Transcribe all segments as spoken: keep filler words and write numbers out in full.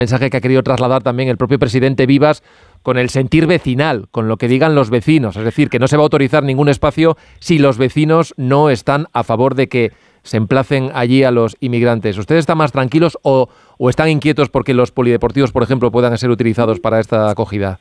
mensaje que ha querido trasladar también el propio presidente Vivas con el sentir vecinal, con lo que digan los vecinos. Es decir, que no se va a autorizar ningún espacio si los vecinos no están a favor de que se emplacen allí a los inmigrantes. ¿Ustedes están más tranquilos o, o están inquietos porque los polideportivos, por ejemplo, puedan ser utilizados para esta acogida?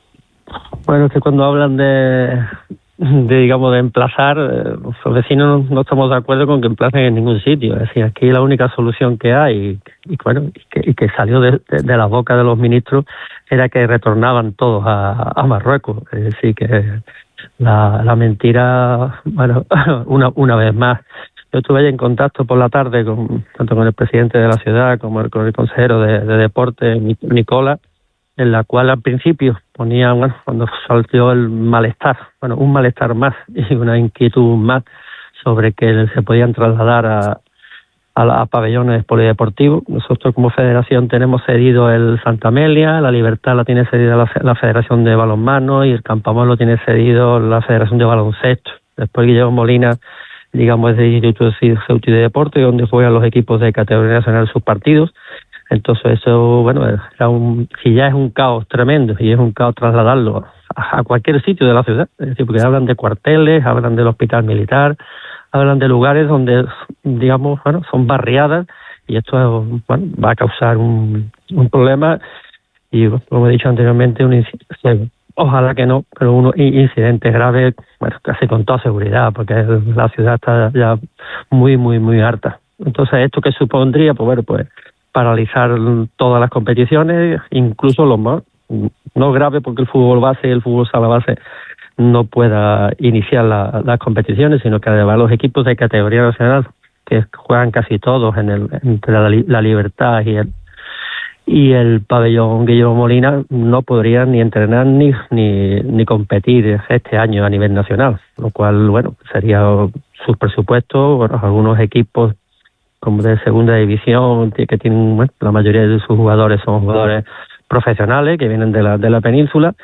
Bueno, es que cuando hablan de, de digamos, de emplazar, eh, los vecinos no, no estamos de acuerdo con que emplacen en ningún sitio. Es decir, aquí la única solución que hay, y, y bueno, y que, y que salió de, de, de la boca de los ministros, era que retornaban todos a, a Marruecos. Es decir, que la, la mentira, bueno, una, una vez más. Yo estuve ahí en contacto por la tarde con, tanto con el presidente de la ciudad como con el consejero de, de deporte, Nicola, en la cual al principio ponía, bueno, cuando saltó el malestar, bueno, un malestar más y una inquietud más sobre que se podían trasladar a, a, a pabellones polideportivos. Nosotros como federación tenemos cedido el Santa Amelia, la Libertad la tiene cedida la, la Federación de Balonmano y el Campamón lo tiene cedido la Federación de Baloncesto. Después Guillermo Molina, digamos, es del Instituto de Ceuta y de Deporte, donde juegan los equipos de categoría nacional sus partidos. Entonces eso, bueno, era un, si ya es un caos tremendo y es un caos trasladarlo a, a cualquier sitio de la ciudad, es decir, porque hablan de cuarteles, hablan del hospital militar, hablan de lugares donde, digamos, bueno, son barriadas y esto, bueno, va a causar un, un problema y, como he dicho anteriormente, un incidente. Ojalá que no, pero unos incidentes graves, bueno, casi con toda seguridad, porque la ciudad está ya muy, muy, muy harta. Entonces, ¿esto qué supondría? Pues bueno, pues paralizar todas las competiciones, incluso los más, no grave porque el fútbol base y el fútbol sala base no pueda iniciar la, las competiciones, sino que además los equipos de categoría nacional, que juegan casi todos en el, entre la, la Libertad y el y el pabellón Guillermo Molina, no podrían ni entrenar ni, ni ni competir este año a nivel nacional, lo cual, bueno, sería sus presupuestos, bueno, algunos equipos como de segunda división que tienen, bueno, la mayoría de sus jugadores son jugadores profesionales que vienen de la de la península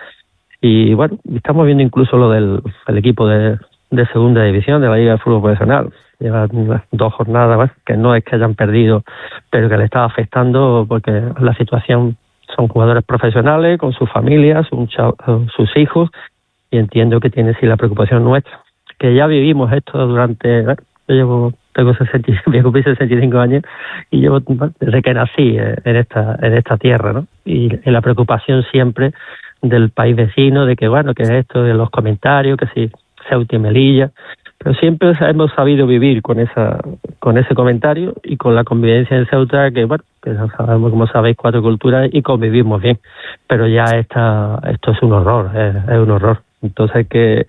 y, bueno, estamos viendo incluso lo del el equipo de, de segunda división de la Liga de Fútbol Profesional. Llevan dos jornadas, bueno, que no es que hayan perdido, pero que le está afectando porque la situación, son jugadores profesionales con sus familias, sus, sus hijos, y entiendo que tiene sí la preocupación nuestra, que ya vivimos esto durante, bueno, yo llevo, tengo sesenta, voy a cumplir sesenta y cinco años y llevo desde que nací en esta en esta tierra, ¿no? Y, y la preocupación siempre del país vecino, de que, bueno, que esto de los comentarios, que si Ceuta y Melilla, pero siempre hemos sabido vivir con esa con ese comentario y con la convivencia en Ceuta, que, bueno, que sabemos, como sabéis, cuatro culturas y convivimos bien, pero ya esta, esto es un horror, es, es un horror. Entonces que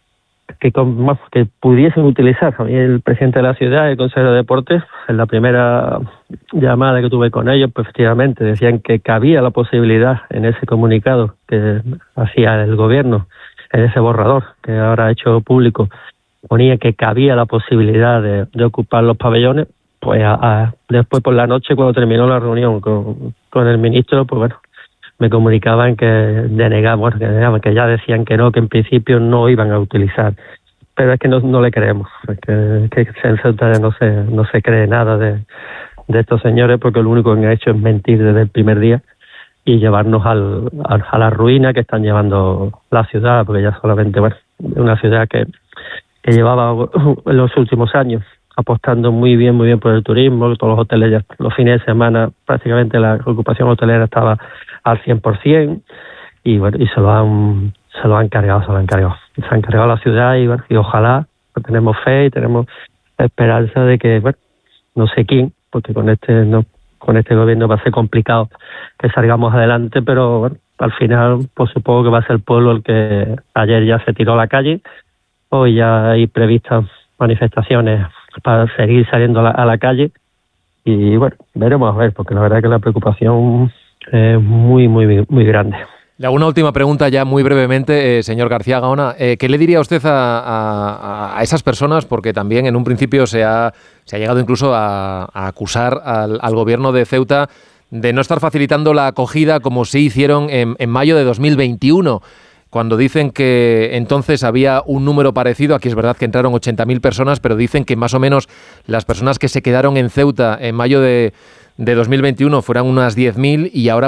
que, que pudiesen utilizar, a mí el presidente de la ciudad, el consejero de deportes, en la primera llamada que tuve con ellos, pues efectivamente decían que cabía la posibilidad en ese comunicado que hacía el gobierno, en ese borrador que ahora ha hecho público, ponía que cabía la posibilidad de, de ocupar los pabellones. Pues a, a, después por la noche, cuando terminó la reunión con, con el ministro, pues bueno, me comunicaban que denegaban, bueno, que denegaban, que ya decían que no, que en principio no iban a utilizar. Pero es que no, no le creemos, es que, que en Ceuta no se, no se cree nada de, de estos señores, porque lo único que han hecho es mentir desde el primer día y llevarnos al, a, a la ruina que están llevando la ciudad, porque ya solamente, bueno, una ciudad que que llevaba en los últimos años apostando muy bien, muy bien por el turismo, todos los hoteles ya, los fines de semana prácticamente la ocupación hotelera estaba al cien por ciento y bueno, y se lo han se lo han cargado, se lo han cargado. Se han cargado la ciudad y bueno, y ojalá, pues tenemos fe y tenemos esperanza de que, bueno, no sé quién, porque con este no con este gobierno va a ser complicado que salgamos adelante, pero bueno, al final pues supongo que va a ser el pueblo el que ayer ya se tiró a la calle. Hoy ya hay previstas manifestaciones para seguir saliendo a la, a la calle y bueno, veremos a ver, porque la verdad es que la preocupación es muy, muy, muy grande. Le hago una última pregunta ya muy brevemente, eh, señor García Gaona. Eh, ¿Qué le diría usted a, a, a esas personas? Porque también en un principio se ha, se ha llegado incluso a, a acusar al, al gobierno de Ceuta de no estar facilitando la acogida como sí hicieron en, en mayo de dos mil veintiuno. Cuando dicen que entonces había un número parecido, aquí es verdad que entraron ochenta mil personas, pero dicen que más o menos las personas que se quedaron en Ceuta en mayo de, de dos mil veintiuno fueran unas diez mil y ahora